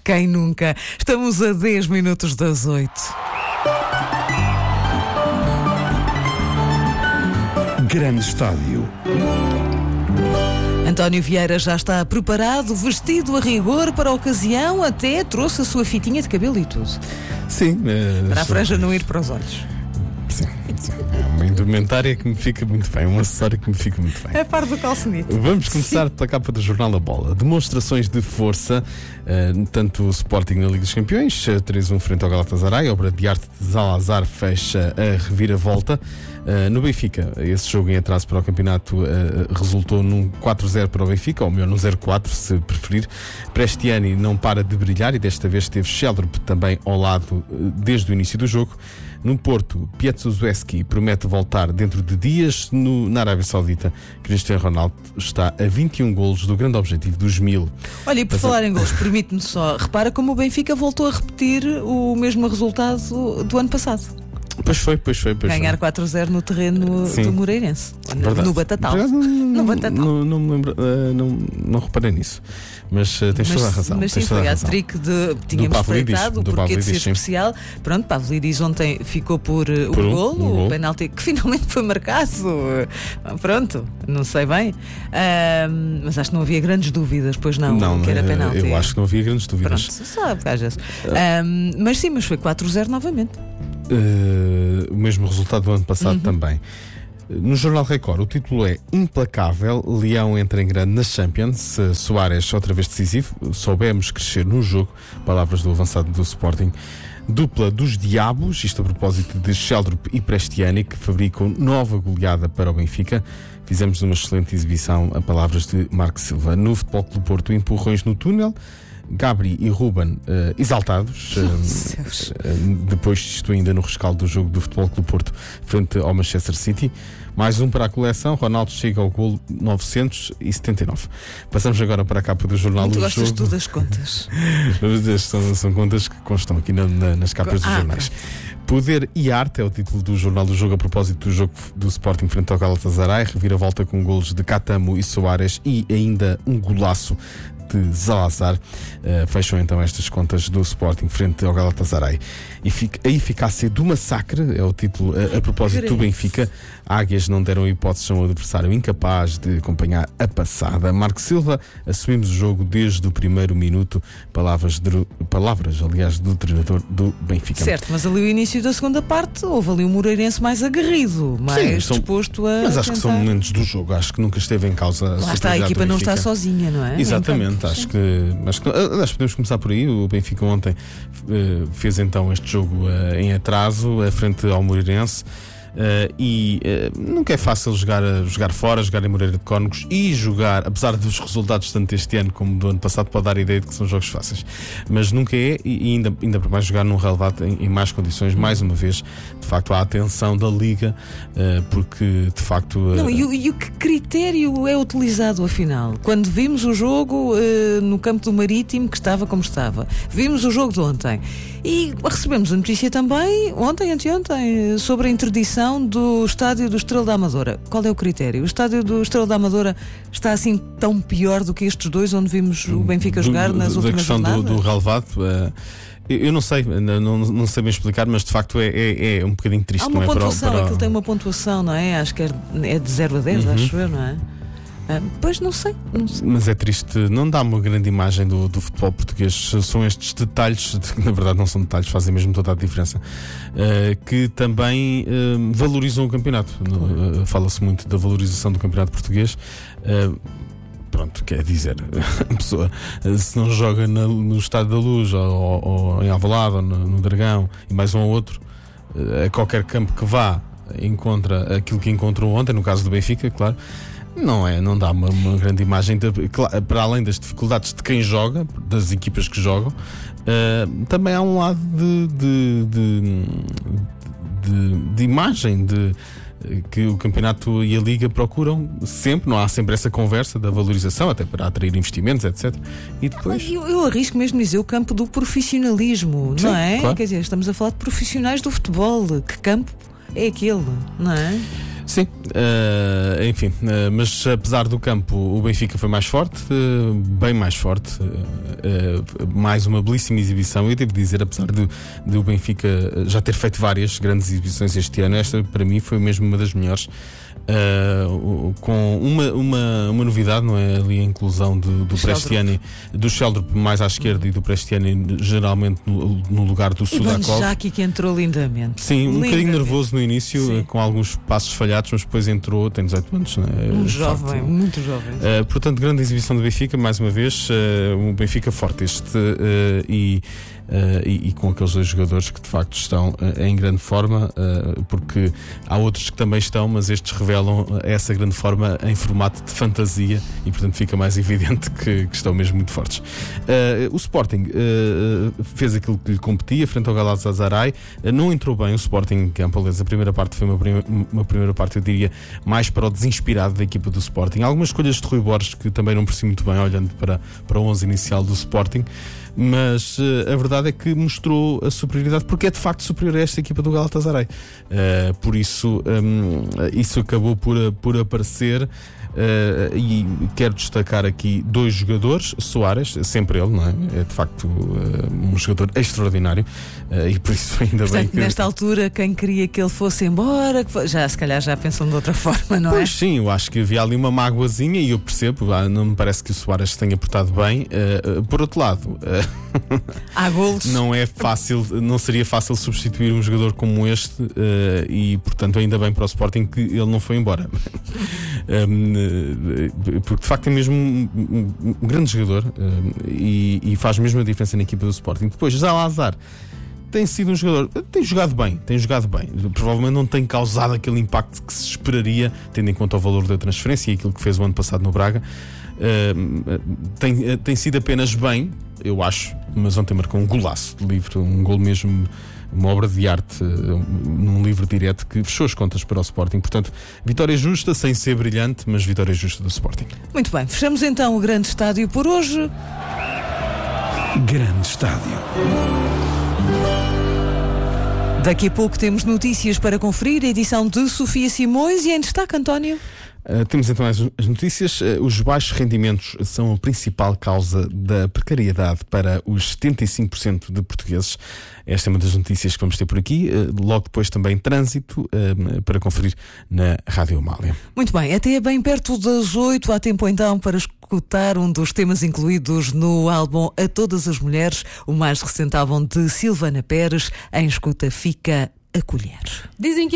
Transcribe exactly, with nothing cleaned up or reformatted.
Quem nunca? Estamos a dez minutos das oito. Grande Estádio. António Vieira já está preparado, vestido a rigor para a ocasião, até trouxe a sua fitinha de cabelo e tudo. Sim. Uh, para a franja não ir para os olhos. Sim, sim. É uma indumentária que me fica muito bem, um acessório que me fica muito bem. É par do calçonito. Vamos começar sim. pela capa do jornal A Bola. Demonstrações de força, uh, tanto o Sporting na Liga dos Campeões, três a um frente ao Galatasaray, obra de arte de Zalazar fecha a reviravolta. Uh, no Benfica, esse jogo em atraso para o campeonato uh, resultou num quatro a zero para o Benfica, ou melhor, num zero a quatro, se preferir. Prestiani não para de brilhar e desta vez teve Sheldrup também ao lado uh, desde o início do jogo. No Porto, Pietruszewski promete voltar dentro de dias. No, na Arábia Saudita, Cristiano Ronaldo está a vinte e um golos do grande objetivo dos mil. Olha, e por Mas, falar em golos, permite-me só, repara como o Benfica voltou a repetir o mesmo resultado do ano passado. Pois foi, pois foi. Pois Ganhar foi. quatro a zero no terreno Sim. do Moreirense. Verdade. No Batatal. Não, no Batatal. Não, não me lembro, uh, não, não reparei nisso. Mas uh, tens mas, toda a razão. Mas sim, foi a trick de. Tínhamos espreitado o porquê de ser especial. Pronto, Pavlidis ontem ficou por, uh, por o um, golo, um o gol. penalti que finalmente foi marcado. Uh, pronto, não sei bem. Uh, mas acho que não havia grandes dúvidas, pois não, não que era penalti. Eu acho que não havia grandes dúvidas. Pronto, sabe, às uh, mas sim, mas foi quatro a zero novamente. Uh, o mesmo resultado do ano passado uhum. também. No Jornal Record, o título é Implacável, Leão entra em grande na Champions, Soares outra vez decisivo, soubemos crescer no jogo, palavras do avançado do Sporting. Dupla dos diabos, isto a propósito de Sheldrup e Prestiani, que fabricam nova goleada para o Benfica. Fizemos uma excelente exibição, a palavras de Marco Silva. No Futebol Clube do Porto, empurrões no túnel. Gabri e Ruben uh, exaltados, uh, uh, depois disto ainda no rescaldo do jogo do Futebol Clube do Porto frente ao Manchester City. Mais um para a coleção, Ronaldo chega ao golo novecentos e setenta e nove. Passamos agora para a capa do jornal do jogo. Tu gostas tu das contas? são, são contas que constam aqui na, na, nas capas dos ah, jornais. Poder e Arte é o título do jornal do jogo a propósito do jogo do Sporting frente ao Galatasaray. Reviravolta com golos de Catamo e Soares e ainda um golaço de Zalazar. Uh, fecham então estas contas do Sporting frente ao Galatasaray. E fica, a eficácia do massacre é o título a, a propósito do Benfica. Águias não deram hipóteses ao adversário incapaz de acompanhar a passada. Marco Silva, assumimos o jogo desde o primeiro minuto. Palavras, de, palavras aliás, do treinador do Benfica. Certo, mas ali o início da segunda parte houve ali um Moreirense mais aguerrido, mais Sim, são, disposto a Mas acho tentar... que são momentos do jogo. Acho que nunca esteve em causa a Lá está, a equipa não está sozinha, não é? Exatamente, então, acho, que, acho que acho que podemos começar por aí. O Benfica ontem uh, fez então este jogo uh, em atraso, uh, frente ao Moreirense. Uh, e uh, nunca é fácil jogar, jogar fora, jogar em Moreira de Cónegos e jogar, apesar dos resultados tanto este ano como do ano passado, pode dar a ideia de que são jogos fáceis, mas nunca é, e ainda, ainda por mais jogar num relevado em, em mais condições, mais uma vez, de facto há a atenção da Liga, uh, porque de facto uh... Não, e, o, e o que critério é utilizado afinal? Quando vimos o jogo uh, no campo do Marítimo, que estava como estava, vimos o jogo de ontem e recebemos a notícia também ontem, anteontem, sobre a interdição do estádio do Estrela da Amadora. Qual é o critério? O estádio do Estrela da Amadora está assim tão pior do que estes dois onde vimos o Benfica jogar do, nas do, últimas jornadas? Da questão do, do relevado, uh, eu não sei, não, não sei bem explicar, mas de facto é, é, é um bocadinho triste. Há uma não é? pontuação, para, para... aquilo tem uma pontuação, não é? Acho que é, é de zero a dez, uhum. acho eu, não é? Ah, pois não sei, não sei. Mas é triste, não dá uma grande imagem do, do futebol português. São estes detalhes, que na verdade não são detalhes, fazem mesmo toda a diferença, uh, que também uh, valorizam o campeonato. Uh, Fala-se muito da valorização do campeonato português. Uh, Pronto, quer dizer, a pessoa se não joga na, no Estádio da Luz ou, ou em Alvalade ou no, no Dragão e mais um ou outro, uh, a qualquer campo que vá encontra aquilo que encontrou ontem, no caso do Benfica, claro. Não é, não dá uma, uma grande imagem de, para além das dificuldades de quem joga, das equipas que jogam, uh, também há um lado de, de, de, de, de imagem de, que o campeonato e a Liga procuram sempre, não há sempre essa conversa da valorização, até para atrair investimentos, etcétera. E depois... eu, eu arrisco mesmo dizer o campo do profissionalismo, Sim, não é? Claro. Quer dizer, estamos a falar de profissionais do futebol, que campo é aquele, não é? Sim, uh, enfim, uh, mas apesar do campo, o Benfica foi mais forte, uh, bem mais forte, uh, uh, mais uma belíssima exibição. Eu devo dizer, apesar de, de o Benfica já ter feito várias grandes exibições este ano, esta para mim foi mesmo uma das melhores. Uh, com uma, uma, uma novidade, não é? Ali a inclusão do, do Prestiani, do Sheldrup mais à esquerda e do Prestiani geralmente no, no lugar do Sudakov. Já aqui que entrou lindamente. Sim, um lindamente. bocadinho nervoso no início, Sim. com alguns passos falhados, mas depois entrou, tem dezoito anos, não é? Um De jovem, facto. muito jovem. Uh, portanto, grande exibição do Benfica, mais uma vez, uh, um Benfica forte este uh, e. Uh, e, e com aqueles dois jogadores que de facto estão uh, em grande forma, uh, porque há outros que também estão, mas estes revelam essa grande forma em formato de fantasia e portanto fica mais evidente que, que estão mesmo muito fortes. Uh, o Sporting uh, fez aquilo que lhe competia frente ao Galatasaray, uh, não entrou bem o Sporting em campo. Aliás, a primeira parte foi uma, prima, uma primeira parte, eu diria, mais para o desinspirado da equipa do Sporting. Há algumas escolhas de Rui Borges que também não percebi muito bem olhando para, para o onze inicial do Sporting, mas uh, a verdade é que mostrou a superioridade, porque é de facto superior a esta equipa do Galatasaray. Uh, por isso, um, isso acabou por, por aparecer. Uh, e quero destacar aqui dois jogadores. Soares, sempre ele, não é? É de facto uh, um jogador extraordinário, uh, e por isso ainda Portanto, bem que... nesta altura, quem queria que ele fosse embora, que foi... já se calhar já pensam de outra forma, não pois é? Pois sim, eu acho que havia ali uma mágoazinha e eu percebo, ah, não me parece que o Soares se tenha portado bem. Uh, uh, por outro lado, uh, há golos. Não é fácil, não seria fácil substituir um jogador como este, uh, e portanto ainda bem para o Sporting que ele não foi embora. um, porque de facto é mesmo um, um, um grande jogador, um, e, e faz mesmo a diferença na equipa do Sporting. Depois, Zalazar tem sido um jogador, tem jogado bem, tem jogado bem. Provavelmente não tem causado aquele impacto que se esperaria, tendo em conta o valor da transferência e aquilo que fez o ano passado no Braga. Uh, tem, tem sido apenas bem, eu acho, mas ontem marcou um golaço de livre, um gol mesmo, uma obra de arte, num livro direto que fechou as contas para o Sporting. Portanto, vitória justa, sem ser brilhante, mas vitória justa do Sporting. Muito bem, fechamos então o grande estádio por hoje. Grande estádio. Daqui a pouco temos notícias para conferir, a edição de Sofia Simões e em destaque, António. Uh, temos então as, as notícias. Uh, os baixos rendimentos são a principal causa da precariedade para os setenta e cinco por cento de portugueses. Esta é uma das notícias que vamos ter por aqui. Uh, logo depois também trânsito, uh, para conferir na Rádio Amália. Muito bem, até bem perto das oito há tempo então para escutar um dos temas incluídos no álbum A Todas as Mulheres, o mais recente álbum de Silvana Pérez. Em escuta fica A Colher. Dizem que